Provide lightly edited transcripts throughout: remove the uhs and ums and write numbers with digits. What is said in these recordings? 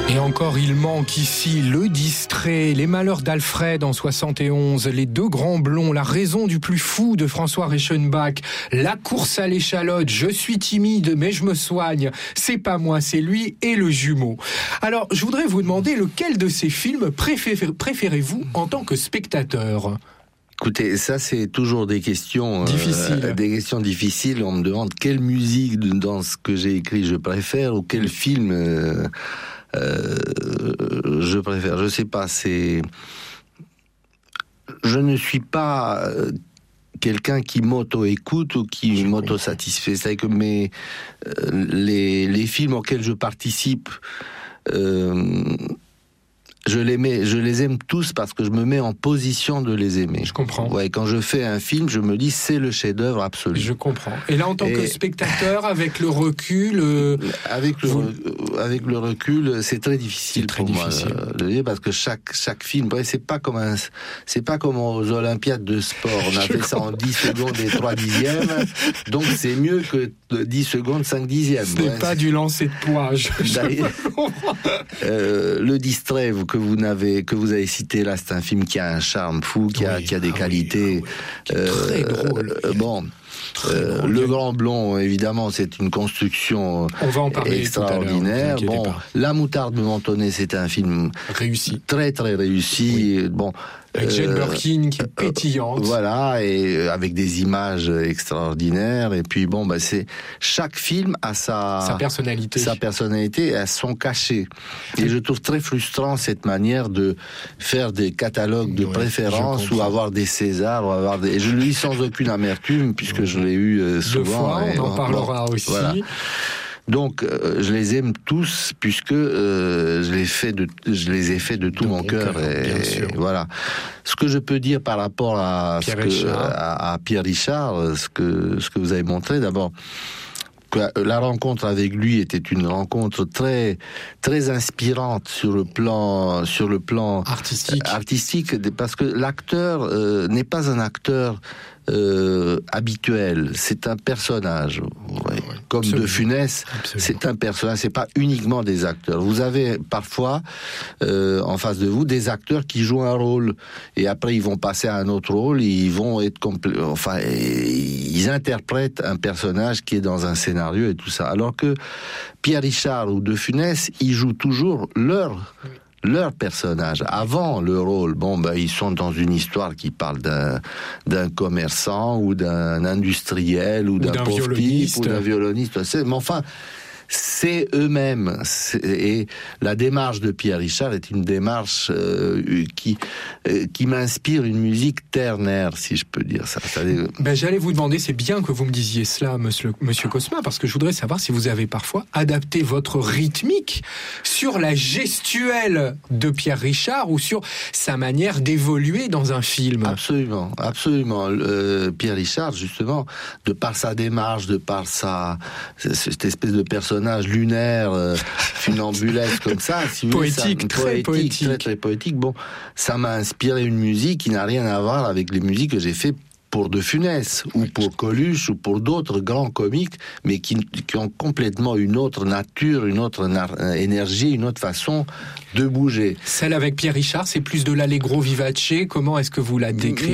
Et encore, il manque ici le distrait, les malheurs d'Alfred en 71, les deux grands blonds, la raison du plus fou de François Reichenbach, la course à l'échalote, je suis timide mais je me soigne, c'est pas moi, c'est lui et le jumeau. Alors, je voudrais vous demander lequel de ces films préférez-vous en tant que spectateur ? Écoutez, ça c'est toujours des questions difficiles. On me demande quelle musique dans ce que j'ai écrit je préfère ou quel film je préfère. Je sais pas. Je ne suis pas quelqu'un qui m'auto-écoute ou qui m'auto-satisfait. C'est que les films auxquels je participe. Je les aime tous parce que je me mets en position de les aimer. Je comprends. Ouais, quand je fais un film, je me dis c'est le chef-d'œuvre absolu. Je comprends. Et là, en tant que spectateur, avec le recul, avec le recul, c'est très difficile pour moi de dire parce que chaque film, c'est pas comme aux Olympiades de sport. On a fait ça en 10 secondes et 3 dixièmes. Donc c'est mieux que 10 secondes 5 dixièmes. Ce n'est pas du lancer de poids. Le distrait que vous avez cité là, c'est un film qui a un charme fou, qui a des qualités. Très drôle. Le Grand Blond, évidemment, c'est une construction extraordinaire. Bon, La Moutarde de Mentonnet, c'est un film réussi, très très réussi. Oui. Bon. Avec Jane Birkin qui est pétillante. Voilà, et avec des images extraordinaires. Et puis bon, chaque film a sa personnalité, et a son cachet. Et je trouve très frustrant cette manière de faire des catalogues de préférences ou avoir des Césars, et je le lis sans aucune amertume puisque je l'ai eu souvent. 2 fois, on en parlera aussi. Voilà. Donc, je les aime tous puisque je les ai faits de tout mon cœur. Et voilà. Ce que je peux dire par rapport à Pierre Richard, ce que vous avez montré, d'abord, que la rencontre avec lui était une rencontre très très inspirante sur le plan artistique, parce que l'acteur n'est pas un acteur habituel, c'est un personnage. Comme Absolument. De Funès, c'est un personnage, c'est pas uniquement des acteurs. Vous avez parfois en face de vous des acteurs qui jouent un rôle et après ils vont passer à un autre rôle, ils vont être ils interprètent un personnage qui est dans un scénario et tout ça. Alors que Pierre Richard ou De Funès, ils jouent toujours leur personnage avant le rôle. Bon, ils sont dans une histoire qui parle d'un commerçant ou d'un industriel ou d'un pauvre type ou d'un violoniste. Mais enfin, c'est eux-mêmes. Et la démarche de Pierre Richard est une démarche qui m'inspire une musique ternaire, si je peux dire ça. J'allais vous demander, c'est bien que vous me disiez cela, monsieur Cosma, parce que je voudrais savoir si vous avez parfois adapté votre rythmique sur la gestuelle de Pierre Richard ou sur sa manière d'évoluer dans un film. Absolument, absolument. Pierre Richard, justement, de par sa démarche, de par cette espèce de personnage lunaire, funambulesque comme ça, si vous voulez, très poétique. Bon, ça m'a inspiré une musique qui n'a rien à voir avec les musiques que j'ai fait pour De Funès, ou pour Coluche, ou pour d'autres grands comiques, mais qui ont complètement une autre nature, une autre énergie, une autre façon de bouger. Celle avec Pierre Richard, c'est plus de l'allegro vivace. Comment est-ce que vous la décririez ?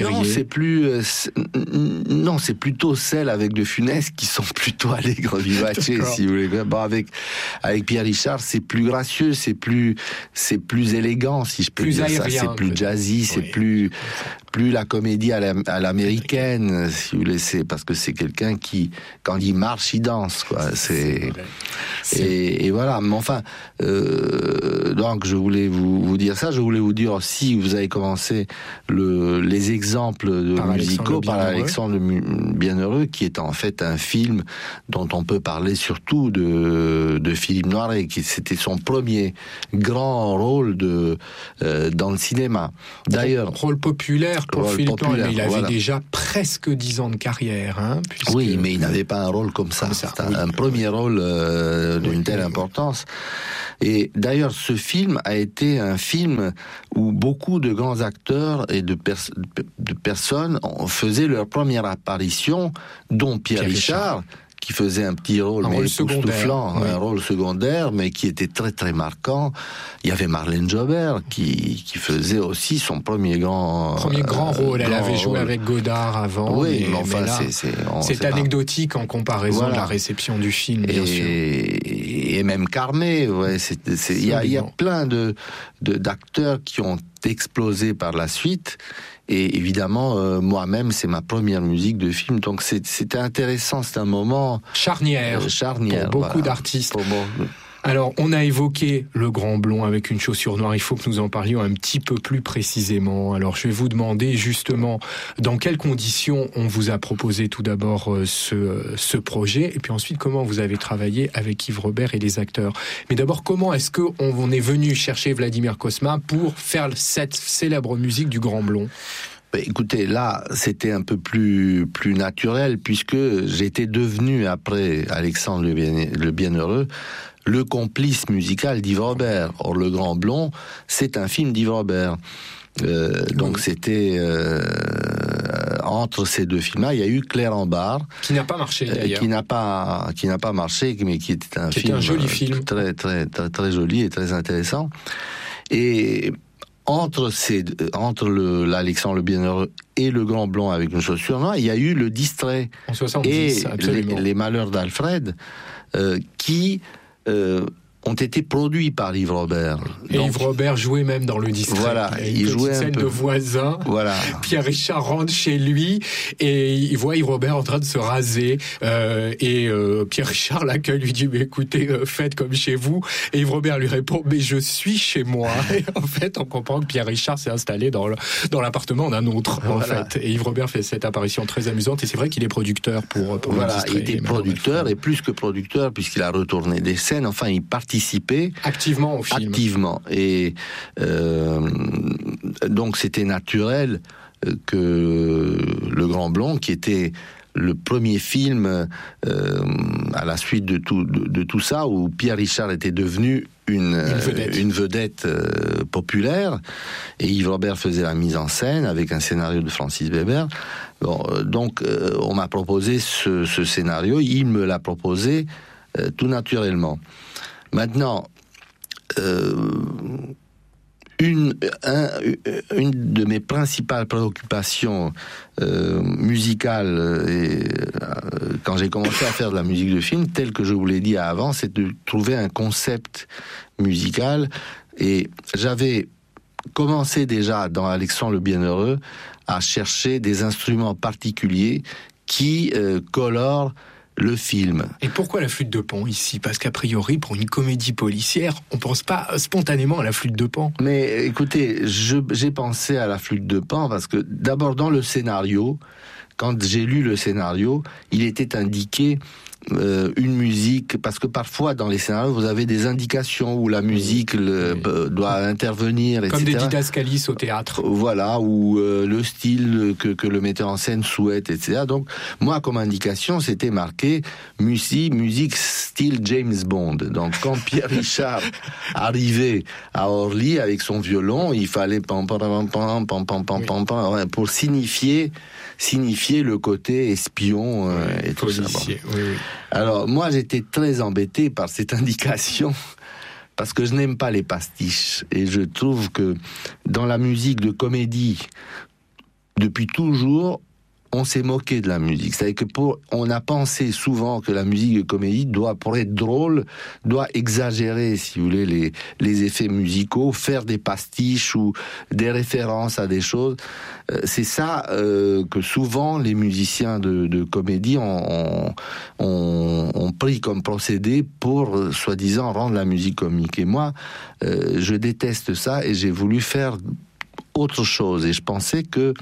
Non, c'est plutôt celle avec De Funès qui sont plutôt allegro vivace, si vous voulez. Bon, avec Pierre Richard, c'est plus gracieux, c'est plus élégant, si je peux dire ça. C'est plus jazzy, c'est plus la comédie à l'américaine, si vous voulez, parce que c'est quelqu'un qui, quand il marche, il danse, quoi. Et voilà. Mais enfin, donc je voulais vous dire ça. Je voulais vous dire aussi, vous avez commencé les exemples musicaux par Alexandre Bienheureux, qui est en fait un film dont on peut parler surtout de Philippe Noiret, qui c'était son premier grand rôle dans le cinéma. D'ailleurs, rôle populaire pour Philippe Noiret, mais il avait déjà presque 10 ans de carrière. Oui, mais il n'avait pas un rôle comme ça. Un premier rôle d'une telle importance. Et d'ailleurs, ce film a été un film où beaucoup de grands acteurs et de personnes faisaient leur première apparition, dont Pierre Richard, qui faisait un petit rôle, mais époustouflant, un rôle secondaire, mais qui était très très marquant. Il y avait Marlène Jobert qui faisait aussi son premier grand rôle. Elle avait joué avec Godard avant. Oui, mais enfin, c'est anecdotique en comparaison de la réception du film, bien sûr. Et même Carmé, il y a plein d'acteurs qui ont explosé par la suite. Et évidemment, moi-même, c'est ma première musique de film, donc c'était intéressant, c'est un moment charnière pour beaucoup d'artistes. Alors, on a évoqué le Grand Blond avec Une chaussure noire. Il faut que nous en parlions un petit peu plus précisément. Alors, je vais vous demander justement dans quelles conditions on vous a proposé tout d'abord ce projet, et puis ensuite comment vous avez travaillé avec Yves Robert et les acteurs. Mais d'abord, comment est-ce qu'on est venu chercher Vladimir Cosma pour faire cette célèbre musique du Grand Blond ? Écoutez, là, c'était un peu plus naturel, puisque j'étais devenu, après Alexandre le Bienheureux, le complice musical d'Yves Robert. Or, Le Grand Blond, c'est un film d'Yves Robert. Donc c'était entre ces deux films-là, il y a eu Claire en barre, qui n'a pas marché d'ailleurs, qui n'a pas marché, mais qui était un joli film, très très très très joli et très intéressant. Et entre l'Alexandre le Bienheureux et Le Grand Blond avec Une chaussure noire, il y a eu Le Distrait en 70, et les Malheurs d'Alfred, qui ont été produits par Yves Robert. Et Yves Robert jouait même dans Le Distrait. Voilà, il jouait scène de voisin. Voilà. Pierre Richard rentre chez lui et il voit Yves Robert en train de se raser. Et Pierre Richard l'accueille, lui dit mais écoutez, faites comme chez vous. Et Yves Robert lui répond mais je suis chez moi. Et en fait, on comprend que Pierre Richard s'est installé dans l'appartement d'un autre. En fait. Et Yves Robert fait cette apparition très amusante. Et c'est vrai qu'il est producteur pour Le Distrait. Il était producteur et plus que producteur puisqu'il a retourné des scènes. Enfin, il participait activement au film. Et donc c'était naturel que Le Grand Blond, qui était le premier film à la suite de tout ça, où Pierre Richard était devenu une vedette populaire, et Yves Robert faisait la mise en scène avec un scénario de Francis Weber. Donc on m'a proposé ce scénario, il me l'a proposé tout naturellement. Maintenant, une de mes principales préoccupations musicales, quand j'ai commencé à faire de la musique de film, tel que je vous l'ai dit avant, c'est de trouver un concept musical. Et j'avais commencé déjà dans Alexandre le Bienheureux à chercher des instruments particuliers qui colorent le film. Et pourquoi la flûte de Pan ici ? Parce qu'a priori, pour une comédie policière, on pense pas spontanément à la flûte de Pan. Mais écoutez, j'ai pensé à la flûte de Pan parce que d'abord dans le scénario, quand j'ai lu le scénario, il était indiqué une musique, parce que parfois dans les scénarios vous avez des indications où la musique doit intervenir, etc. Comme des didascalies au théâtre. Voilà, ou le style que le metteur en scène souhaite, etc. Donc moi, comme indication, c'était marqué musique style James Bond. Donc quand Pierre Richard arrivait à Orly avec son violon, il fallait pam pam pam pam pam pam pam pam pam pour signifier le côté espion et tout ça. Bon. Oui. Alors moi j'étais très embêté par cette indication parce que je n'aime pas les pastiches et je trouve que dans la musique de comédie depuis toujours on s'est moqué de la musique. C'est-à-dire que on a pensé souvent que la musique de comédie pour être drôle, doit exagérer, si vous voulez, les effets musicaux, faire des pastiches ou des références à des choses. C'est ça que souvent les musiciens de comédie ont pris comme procédé pour, soi-disant, rendre la musique comique. Et moi, je déteste ça et j'ai voulu faire autre chose. Et je pensais que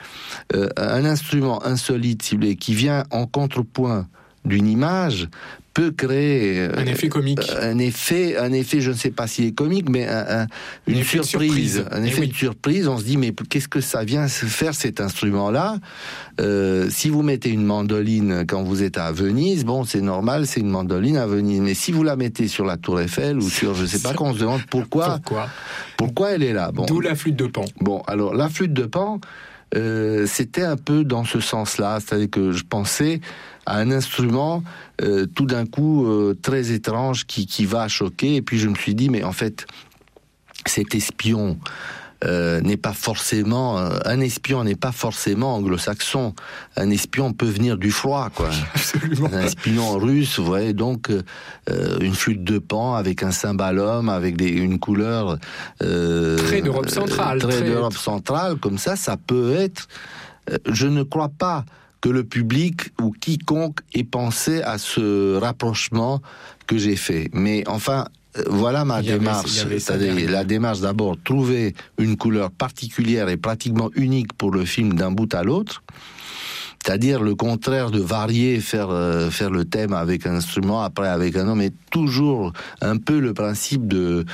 un instrument insolite, si vous voulez, qui vient en contrepoint d'une image, peut créer un effet comique. Un effet, je ne sais pas s'il est comique, mais une surprise. Un effet de surprise. On se dit, mais qu'est-ce que ça vient faire cet instrument-là ? Si vous mettez une mandoline quand vous êtes à Venise, bon, c'est normal, c'est une mandoline à Venise. Mais si vous la mettez sur la Tour Eiffel ou sur, je sais pas, qu'on se demande pourquoi elle est là. Bon. D'où la flûte de Pan. Bon, alors la flûte de Pan. c'était un peu dans ce sens-là, c'est-à-dire que je pensais à un instrument tout d'un coup très étrange qui va choquer, et puis je me suis dit, mais en fait, cet espion n'est pas forcément un espion n'est pas forcément anglo-saxon. Un espion peut venir du froid, quoi. Absolument. Un espion russe, vous voyez, donc une flûte de Pan avec un cymbalum, avec une couleur très d'Europe centrale, très d'Europe centrale, comme ça peut être. Je ne crois pas que le public ou quiconque ait pensé à ce rapprochement que j'ai fait. Mais enfin, voilà ma démarche. C'est-à-dire la démarche d'abord, trouver une couleur particulière et pratiquement unique pour le film d'un bout à l'autre. C'est-à-dire le contraire de varier, faire le thème avec un instrument, après avec un homme, mais toujours un peu le principe de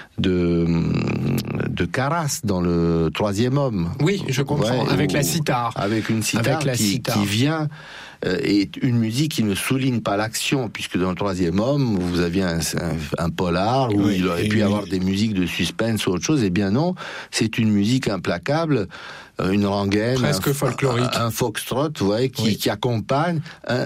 Caras dans le Troisième Homme. Oui, je comprends, ouais, avec la sitar. Avec une sitar qui vient... et une musique qui ne souligne pas l'action, puisque dans le Troisième Homme, vous aviez un polar où il aurait pu y avoir des musiques de suspense ou autre chose. Eh bien non, c'est une musique implacable, une rengaine, presque folklorique, un foxtrot, vous voyez, qui accompagne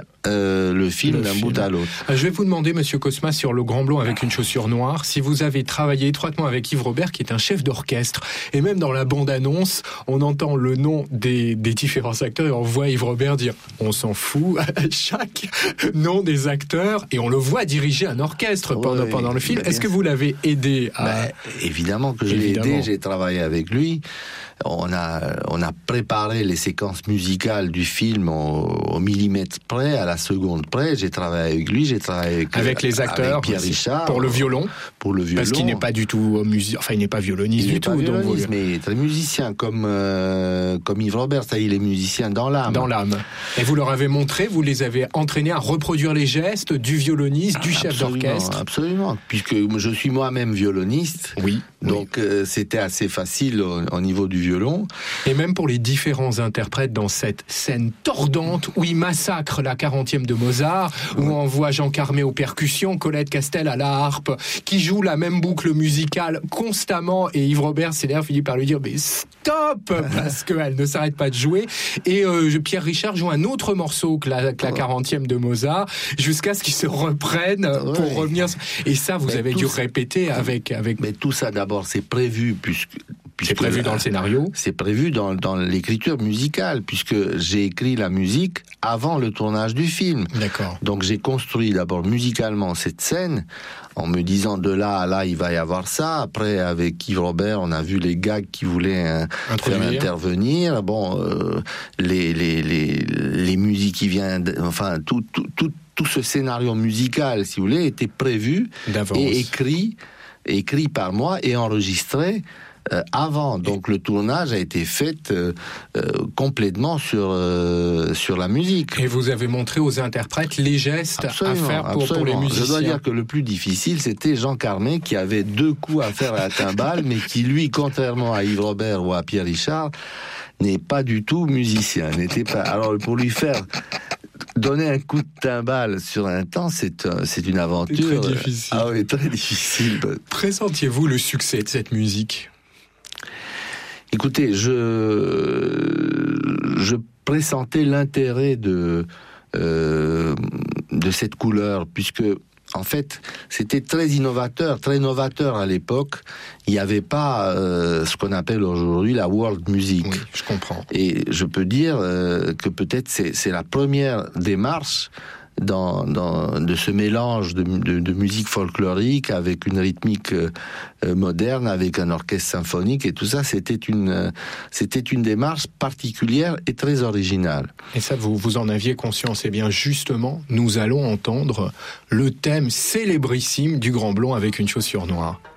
le film d'un bout à l'autre. Je vais vous demander, Monsieur Cosma, sur Le Grand Blond avec une chaussure noire, si vous avez travaillé étroitement avec Yves Robert, qui est un chef d'orchestre, et même dans la bande-annonce, on entend le nom des différents acteurs et on voit Yves Robert dire « on s'en fout » à chaque nom des acteurs, et on le voit diriger un orchestre pendant le film. Est-ce que vous l'avez aidé à... Évidemment que je l'ai aidé, j'ai travaillé avec lui. On a préparé les séquences musicales du film au millimètre près, à la seconde près. J'ai travaillé avec lui, j'ai travaillé avec les acteurs, avec Pierre Richard pour le violon, parce qu'il n'est pas du tout il n'est pas violoniste du tout, violoniste, mais très musicien comme Yves Robert, ça, il est musicien dans l'âme. Dans l'âme. Et vous leur avez montré, vous les avez entraînés à reproduire les gestes du violoniste, du chef d'orchestre. Absolument, puisque je suis moi-même violoniste. Oui. Donc c'était assez facile au niveau du violon. Et même pour les différents interprètes dans cette scène tordante où ils massacrent la 40e de Mozart, où on voit Jean Carmé aux percussions, Colette Castel à la harpe, qui joue la même boucle musicale constamment, et Yves Robert s'énerve, finit par lui dire mais stop, parce qu'elle ne s'arrête pas de jouer. Et Pierre Richard joue un autre morceau que la 40e de Mozart, jusqu'à ce qu'ils se reprennent pour revenir. Et ça, vous avez dû répéter avec... Mais tout ça, d'abord, c'est prévu, puisque c'est prévu dans le scénario. C'est prévu dans l'écriture musicale, puisque j'ai écrit la musique avant le tournage du film. D'accord. Donc j'ai construit d'abord musicalement cette scène, en me disant de là à là, il va y avoir ça. Après, avec Yves Robert, on a vu les gags qui voulaient faire intervenir. Bon, les musiques qui viennent, enfin, tout ce scénario musical, si vous voulez, était prévu et écrit par moi et enregistré avant. Donc le tournage a été fait complètement sur la musique. Et vous avez montré aux interprètes les gestes à faire pour les musiciens. Je dois dire que le plus difficile, c'était Jean Carmé, qui avait 2 coups à faire à la timbale, mais qui, lui, contrairement à Yves Robert ou à Pierre Richard, n'est pas du tout musicien. Alors pour lui faire donner un coup de timbale sur un temps, c'est une aventure. Très difficile. Ah oui, très difficile. Pressentiez-vous le succès de cette musique ? Écoutez, je pressentais l'intérêt de cette couleur, puisque en fait, c'était très novateur à l'époque. Il n'y avait pas ce qu'on appelle aujourd'hui la world music. Oui, je comprends. Et je peux dire que peut-être c'est la première démarche de ce mélange de musique folklorique avec une rythmique moderne, avec un orchestre symphonique, et tout ça, c'était une démarche particulière et très originale. Et ça, vous en aviez conscience. Eh bien, justement, nous allons entendre le thème célébrissime du Grand Blond avec une chaussure noire.